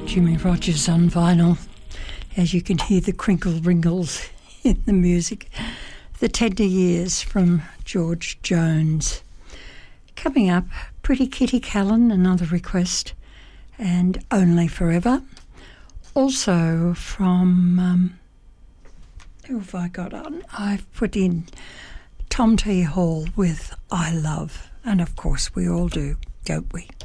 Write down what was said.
Jimmie Rodgers on vinyl. As you can hear the crinkle wrinkles in the music. The Tender Years from George Jones. Coming up, Pretty Kitty Callan, another request, and Only Forever. Also from, who have I got on? I've put in Tom T. Hall with I Love, and of course we all do, don't we?